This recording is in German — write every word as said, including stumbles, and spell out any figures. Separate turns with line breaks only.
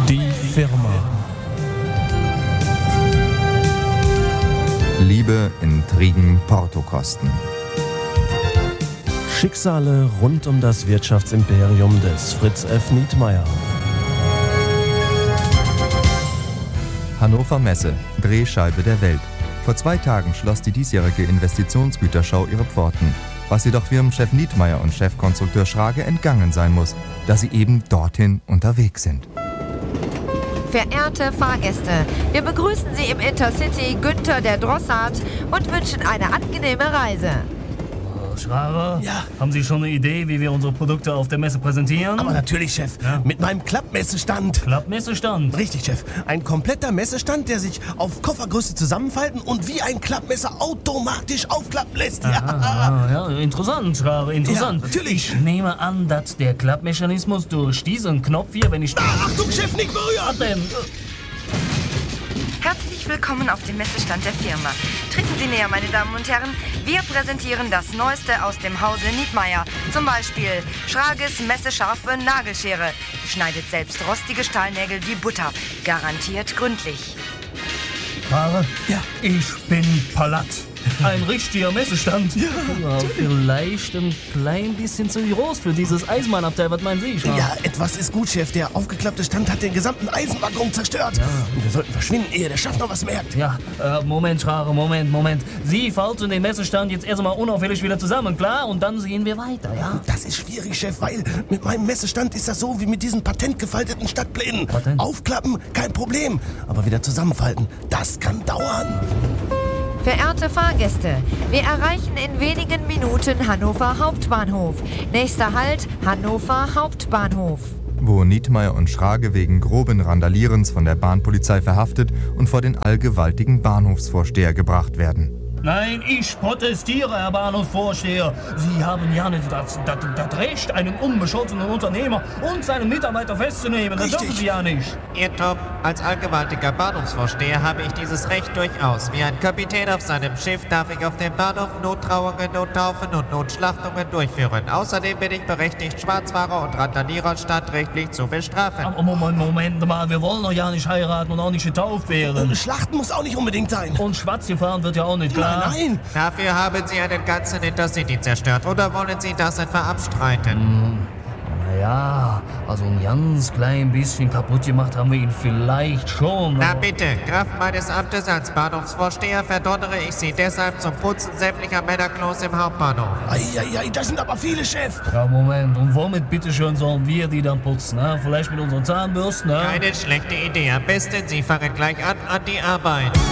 Die Firma.
Liebe, Intrigen, Portokosten.
Schicksale rund um das Wirtschaftsimperium des Fritz F. Nietmeyer.
Hannover Messe, Drehscheibe der Welt. Vor zwei Tagen schloss die diesjährige Investitionsgüterschau ihre Pforten. Was jedoch Firmenchef Nietmeyer und Chefkonstrukteur Schrage entgangen sein muss, da sie eben dorthin unterwegs sind.
Verehrte Fahrgäste, wir begrüßen Sie im Intercity Günther der Drossard und wünschen eine angenehme Reise.
Schrage?
Ja.
Haben Sie schon eine Idee, wie wir unsere Produkte auf der Messe präsentieren?
Aber natürlich, Chef.
Ja.
Mit meinem Klappmessestand.
Klappmessestand.
Richtig, Chef. Ein kompletter Messestand, der sich auf Koffergröße zusammenfalten und wie ein Klappmesser automatisch aufklappen lässt. Ja.
Ah, ja, interessant, Schrage, interessant.
Ja, natürlich.
Ich nehme an, dass der Klappmechanismus durch diesen Knopf hier, wenn ich...
Ah, Achtung, Chef, nicht berühren!
Was denn?
Herzlich willkommen auf dem Messestand der Firma. Treten Sie näher, meine Damen und Herren. Wir präsentieren das Neueste aus dem Hause Nietmeyer. Zum Beispiel Schrages messescharfe Nagelschere. Schneidet selbst rostige Stahlnägel wie Butter. Garantiert gründlich.
Schrage?
Ja.
Ich bin palat. Ein richtiger Messestand. Ja, vielleicht ein klein bisschen zu groß für dieses Eisenbahnabteil. Was meinen Sie, Schrage?
Ja, etwas ist gut, Chef. Der aufgeklappte Stand hat den gesamten Eisenwaggon zerstört.
Ja.
Und wir sollten verschwinden, ehe der Schaffner was merkt.
Ja, äh, Moment, Schrage, Moment, Moment. Sie falten den Messestand jetzt erstmal unauffällig wieder zusammen, klar? Und dann sehen wir weiter, ja?
Das ist schwierig, Chef, weil mit meinem Messestand ist das so wie mit diesen patentgefalteten Stadtplänen.
Patent?
Aufklappen, kein Problem. Aber wieder zusammenfalten, das kann dauern.
Verehrte Fahrgäste, wir erreichen in wenigen Minuten Hannover Hauptbahnhof. Nächster Halt Hannover Hauptbahnhof.
Wo Nietmeyer und Schrage wegen groben Randalierens von der Bahnpolizei verhaftet und vor den allgewaltigen Bahnhofsvorsteher gebracht werden.
Nein, ich protestiere, Herr Bahnhofsvorsteher. Sie haben ja nicht das, das, das Recht, einen unbescholtenen Unternehmer und seinen Mitarbeiter festzunehmen. Das
Richtig.
dürfen Sie ja nicht.
Irrtum. Als allgewaltiger Bahnhofsvorsteher habe ich dieses Recht durchaus. Wie ein Kapitän auf seinem Schiff darf ich auf dem Bahnhof Nottrauungen, Nottaufen und Notschlachtungen durchführen. Außerdem bin ich berechtigt, Schwarzfahrer und Randalierer stadtrechtlich zu bestrafen.
Aber Moment, Moment mal, wir wollen doch ja nicht heiraten und auch nicht getauft werden.
Schlachten muss auch nicht unbedingt sein.
Und Schwarz gefahren wird ja auch nicht, klar?
Nein, nein.
Dafür haben Sie einen ganzen Intercity zerstört. Oder wollen Sie das etwa abstreiten?
Naja, also ein ganz klein bisschen kaputt gemacht haben wir ihn vielleicht schon.
Na
aber-
bitte, Kraft meines Amtes als Bahnhofsvorsteher verdonnere ich Sie deshalb zum Putzen sämtlicher Männerklos im Hauptbahnhof.
Eieiei, das sind aber viele, Chef.
Ja, Moment, und womit bitteschön sollen wir die dann putzen? Ne? Vielleicht mit unseren Zahnbürsten? Ne?
Keine schlechte Idee. Am besten Sie fangen gleich an an die Arbeit.